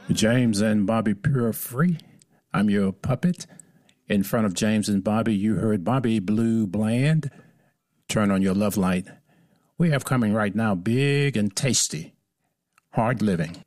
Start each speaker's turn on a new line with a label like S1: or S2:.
S1: James and Bobby Pure Free. I'm your puppet. In front of James and Bobby, you heard Bobby Blue Bland. Turn on your love light. We have coming right now big and tasty. Hard living.